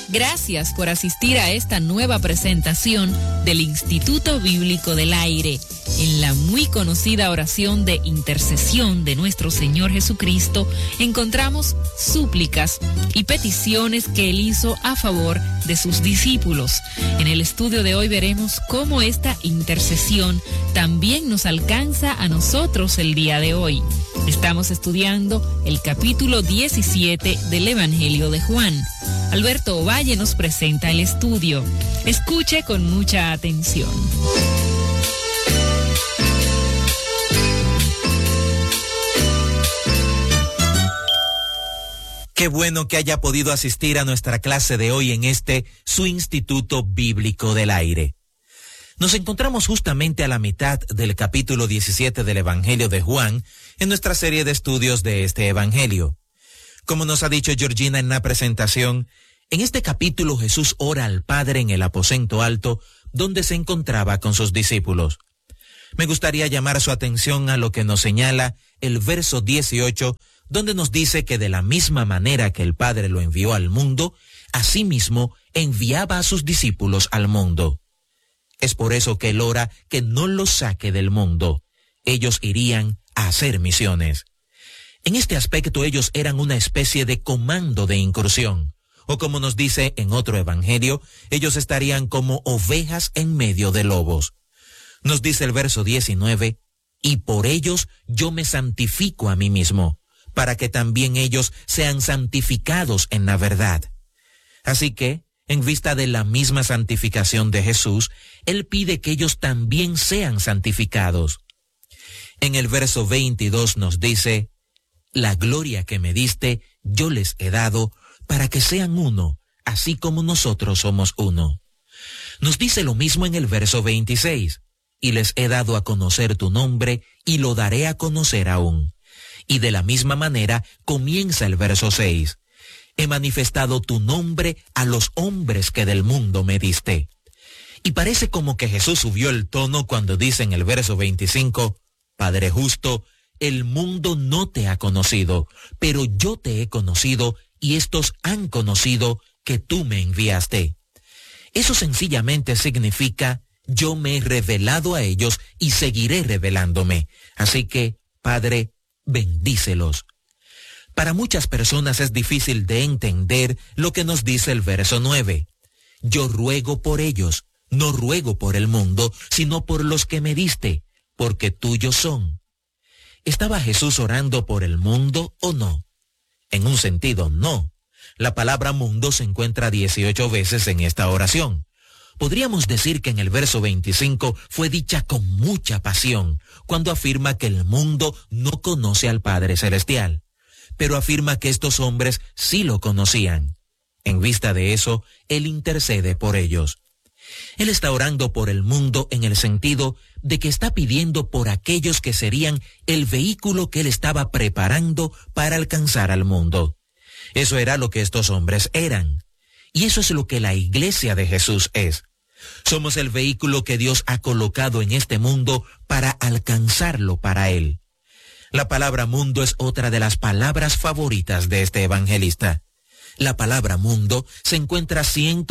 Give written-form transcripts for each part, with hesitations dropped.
Gracias por asistir a esta nueva presentación del Instituto Bíblico del Aire. En la muy conocida oración de intercesión de nuestro Señor Jesucristo encontramos súplicas y peticiones que Él hizo a favor de sus discípulos. En el estudio de hoy veremos cómo esta intercesión también nos alcanza a nosotros el día de hoy. Estamos estudiando el capítulo 17 del Evangelio de Juan. Alberto Ovalle nos presenta el estudio. Escuche con mucha atención. Qué bueno que haya podido asistir a nuestra clase de hoy en su Instituto Bíblico del Aire. Nos encontramos justamente a la mitad del capítulo 17 del Evangelio de Juan en nuestra serie de estudios de este Evangelio. Como nos ha dicho Georgina en la presentación, en este capítulo Jesús ora al Padre en el aposento alto donde se encontraba con sus discípulos. Me gustaría llamar su atención a lo que nos señala el verso 18, donde nos dice que de la misma manera que el Padre lo envió al mundo, asimismo enviaba a sus discípulos al mundo. Es por eso que Él ora que no los saque del mundo. Ellos irían a hacer misiones. En este aspecto ellos eran una especie de comando de incursión, o como nos dice en otro evangelio, ellos estarían como ovejas en medio de lobos. Nos dice el verso 19, y por ellos yo me santifico a mí mismo, para que también ellos sean santificados en la verdad. Así que, en vista de la misma santificación de Jesús, Él pide que ellos también sean santificados. En el verso 22 nos dice, la gloria que me diste, yo les he dado, para que sean uno, así como nosotros somos uno. Nos dice lo mismo en el verso 26, y les he dado a conocer tu nombre, y lo daré a conocer aún. Y de la misma manera comienza el verso 6, he manifestado tu nombre a los hombres que del mundo me diste. Y parece como que Jesús subió el tono cuando dice en el verso 25, Padre justo, el mundo no te ha conocido, pero yo te he conocido y estos han conocido que tú me enviaste. Eso sencillamente significa, yo me he revelado a ellos y seguiré revelándome. Así que, Padre, bendícelos. Para muchas personas es difícil de entender lo que nos dice el verso 9. Yo ruego por ellos, no ruego por el mundo, sino por los que me diste, porque tuyos son. ¿Estaba Jesús orando por el mundo o no? En un sentido, no. La palabra mundo se encuentra 18 veces en esta oración. Podríamos decir que en el verso 25 fue dicha con mucha pasión, cuando afirma que el mundo no conoce al Padre Celestial, pero afirma que estos hombres sí lo conocían. En vista de eso, Él intercede por ellos. Él está orando por el mundo en el sentido de que está pidiendo por aquellos que serían el vehículo que Él estaba preparando para alcanzar al mundo. Eso era lo que estos hombres eran. Y eso es lo que la iglesia de Jesús es. Somos el vehículo que Dios ha colocado en este mundo para alcanzarlo para Él. La palabra mundo es otra de las palabras favoritas de este evangelista. La palabra mundo se encuentra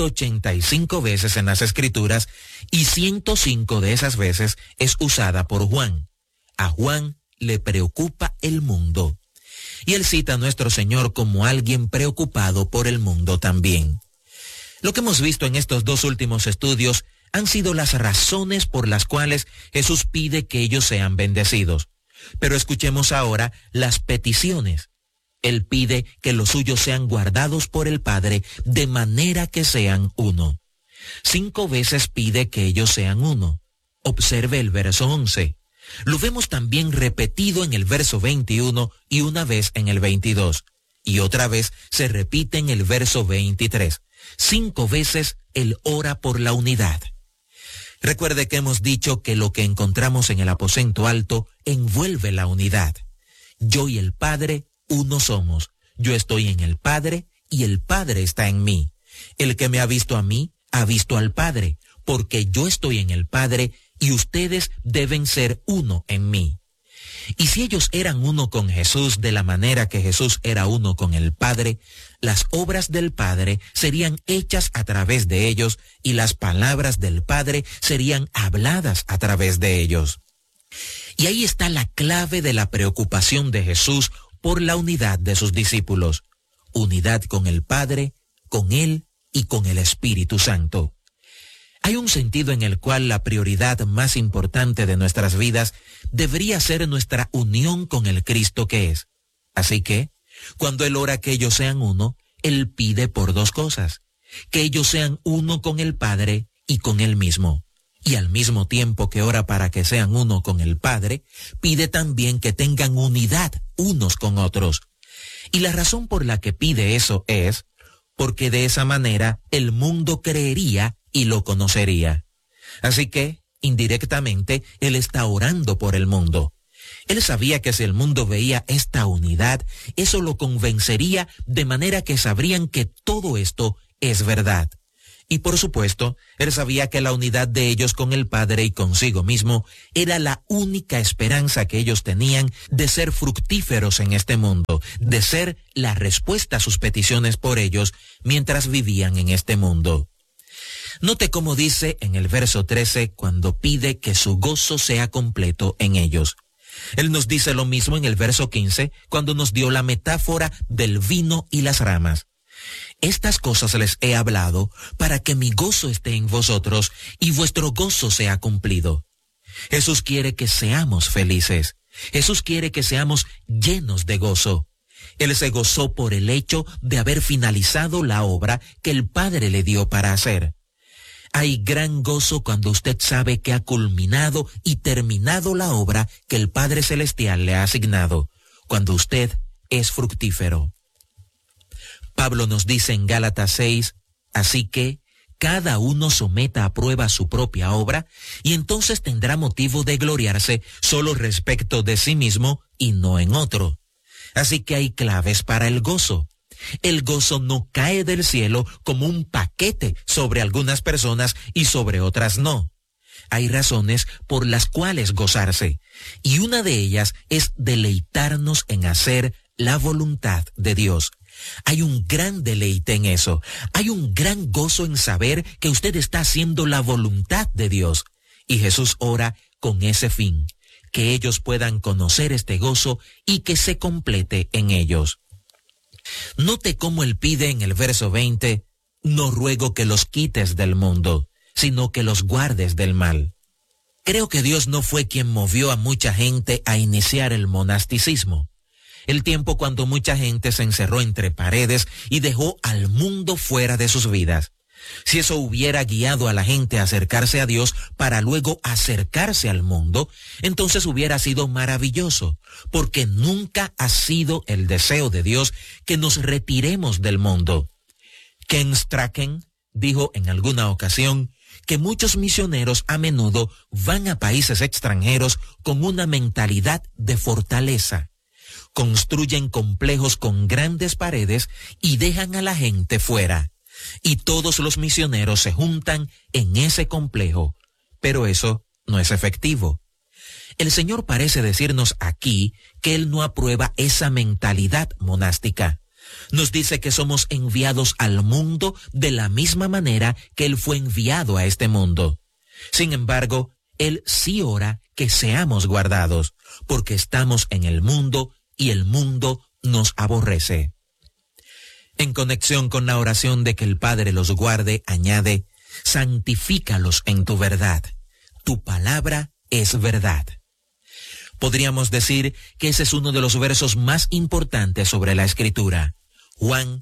185 veces en las Escrituras y 105 de esas veces es usada por Juan. A Juan le preocupa el mundo. Y él cita a nuestro Señor como alguien preocupado por el mundo también. Lo que hemos visto en estos dos últimos estudios han sido las razones por las cuales Jesús pide que ellos sean bendecidos. Pero escuchemos ahora las peticiones. Él pide que los suyos sean guardados por el Padre de manera que sean uno. 5 veces pide que ellos sean uno. Observe el verso 11. Lo vemos también repetido en el verso 21 y una vez en el 22. Y otra vez se repite en el verso 23. 5 veces Él ora por la unidad. Recuerde que hemos dicho que lo que encontramos en el aposento alto envuelve la unidad. Yo y el Padre uno somos. Yo estoy en el Padre y el Padre está en mí. El que me ha visto a mí, ha visto al Padre, porque yo estoy en el Padre y ustedes deben ser uno en mí. Y si ellos eran uno con Jesús de la manera que Jesús era uno con el Padre, las obras del Padre serían hechas a través de ellos y las palabras del Padre serían habladas a través de ellos. Y ahí está la clave de la preocupación de Jesús por la unidad de sus discípulos. Unidad con el Padre, con Él y con el Espíritu Santo. Hay un sentido en el cual la prioridad más importante de nuestras vidas debería ser nuestra unión con el Cristo que es. Así que, cuando Él ora que ellos sean uno, Él pide por dos cosas: que ellos sean uno con el Padre y con Él mismo. Y al mismo tiempo que ora para que sean uno con el Padre, pide también que tengan unidad unos con otros. Y la razón por la que pide eso es porque de esa manera el mundo creería y lo conocería. Así que, indirectamente, Él está orando por el mundo. Él sabía que si el mundo veía esta unidad, eso lo convencería de manera que sabrían que todo esto es verdad. Y por supuesto, Él sabía que la unidad de ellos con el Padre y consigo mismo era la única esperanza que ellos tenían de ser fructíferos en este mundo, de ser la respuesta a sus peticiones por ellos mientras vivían en este mundo. Note cómo dice en el verso 13 cuando pide que su gozo sea completo en ellos. Él nos dice lo mismo en el verso 15 cuando nos dio la metáfora del vino y las ramas. Estas cosas les he hablado para que mi gozo esté en vosotros y vuestro gozo sea cumplido. Jesús quiere que seamos felices. Jesús quiere que seamos llenos de gozo. Él se gozó por el hecho de haber finalizado la obra que el Padre le dio para hacer. Hay gran gozo cuando usted sabe que ha culminado y terminado la obra que el Padre Celestial le ha asignado, cuando usted es fructífero. Pablo nos dice en Gálatas 6, así que cada uno someta a prueba su propia obra y entonces tendrá motivo de gloriarse solo respecto de sí mismo y no en otro. Así que hay claves para el gozo. El gozo no cae del cielo como un paquete sobre algunas personas y sobre otras no. Hay razones por las cuales gozarse, y una de ellas es deleitarnos en hacer la voluntad de Dios. Hay un gran deleite en eso. Hay un gran gozo en saber que usted está haciendo la voluntad de Dios. Y Jesús ora con ese fin, que ellos puedan conocer este gozo y que se complete en ellos. Note cómo Él pide en el verso 20, no ruego que los quites del mundo, sino que los guardes del mal. Creo que Dios no fue quien movió a mucha gente a iniciar el monasticismo. El tiempo cuando mucha gente se encerró entre paredes y dejó al mundo fuera de sus vidas. Si eso hubiera guiado a la gente a acercarse a Dios para luego acercarse al mundo, entonces hubiera sido maravilloso, porque nunca ha sido el deseo de Dios que nos retiremos del mundo. Ken Strachan dijo en alguna ocasión que muchos misioneros a menudo van a países extranjeros con una mentalidad de fortaleza. Construyen complejos con grandes paredes y dejan a la gente fuera. Y todos los misioneros se juntan en ese complejo. Pero eso no es efectivo. El Señor parece decirnos aquí que Él no aprueba esa mentalidad monástica. Nos dice que somos enviados al mundo de la misma manera que Él fue enviado a este mundo. Sin embargo, Él sí ora que seamos guardados, porque estamos en el mundo y el mundo nos aborrece. En conexión con la oración de que el Padre los guarde, añade, santifícalos en tu verdad. Tu palabra es verdad. Podríamos decir que ese es uno de los versos más importantes sobre la Escritura. Juan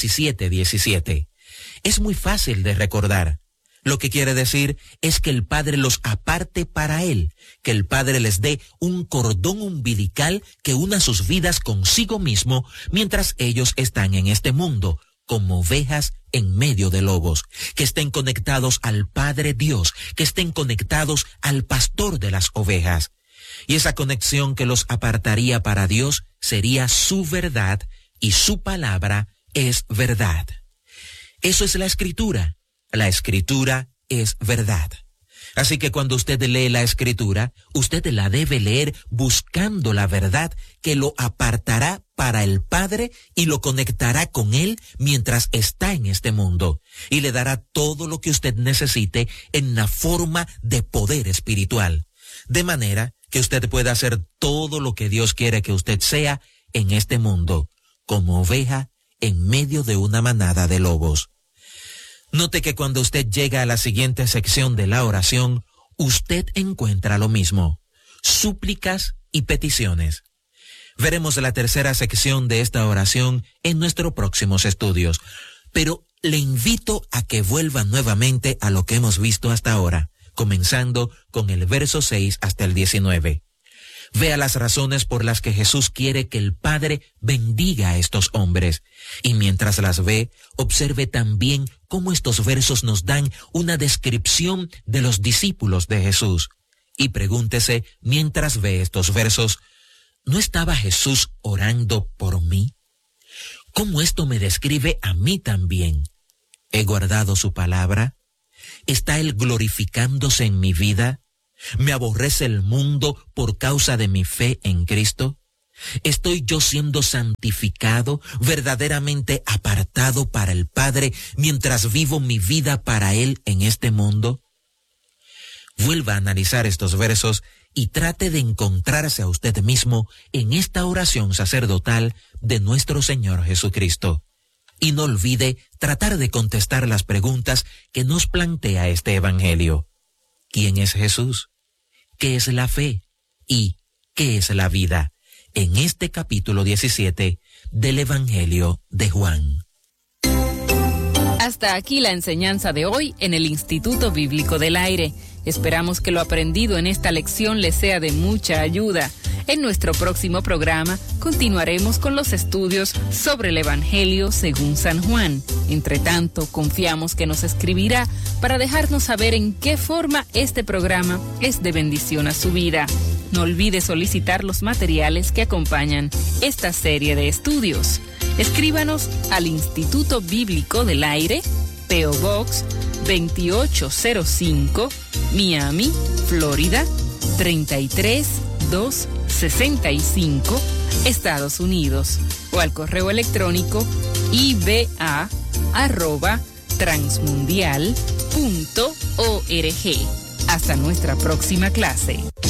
17:17. Es muy fácil de recordar. Lo que quiere decir es que el Padre los aparte para Él, que el Padre les dé un cordón umbilical que una sus vidas consigo mismo mientras ellos están en este mundo, como ovejas en medio de lobos, que estén conectados al Padre Dios, que estén conectados al pastor de las ovejas. Y esa conexión que los apartaría para Dios sería su verdad y su palabra es verdad. Eso es la Escritura. La Escritura es verdad. Así que cuando usted lee la Escritura, usted la debe leer buscando la verdad que lo apartará para el Padre y lo conectará con Él mientras está en este mundo, y le dará todo lo que usted necesite en la forma de poder espiritual, de manera que usted pueda hacer todo lo que Dios quiere que usted sea en este mundo, como oveja en medio de una manada de lobos. Note que cuando usted llega a la siguiente sección de la oración, usted encuentra lo mismo: súplicas y peticiones. Veremos la tercera sección de esta oración en nuestros próximos estudios, pero le invito a que vuelva nuevamente a lo que hemos visto hasta ahora, comenzando con el verso 6 hasta el 19. Vea las razones por las que Jesús quiere que el Padre bendiga a estos hombres. Y mientras las ve, observe también cómo estos versos nos dan una descripción de los discípulos de Jesús. Y pregúntese, mientras ve estos versos, ¿no estaba Jesús orando por mí? ¿Cómo esto me describe a mí también? ¿He guardado su palabra? ¿Está Él glorificándose en mi vida? ¿Me aborrece el mundo por causa de mi fe en Cristo? ¿Estoy yo siendo santificado, verdaderamente apartado para el Padre, mientras vivo mi vida para Él en este mundo? Vuelva a analizar estos versos y trate de encontrarse a usted mismo en esta oración sacerdotal de nuestro Señor Jesucristo. Y no olvide tratar de contestar las preguntas que nos plantea este Evangelio. ¿Quién es Jesús? ¿Qué es la fe? ¿Y qué es la vida? En este capítulo 17 del Evangelio de Juan. Hasta aquí la enseñanza de hoy en el Instituto Bíblico del Aire. Esperamos que lo aprendido en esta lección le sea de mucha ayuda. En nuestro próximo programa continuaremos con los estudios sobre el Evangelio según San Juan. Entre tanto, confiamos que nos escribirá para dejarnos saber en qué forma este programa es de bendición a su vida. No olvide solicitar los materiales que acompañan esta serie de estudios. Escríbanos al Instituto Bíblico del Aire, P.O. Box 2805, Miami, Florida 33265, Estados Unidos, o al correo electrónico iba@transmundial.org. Hasta nuestra próxima clase.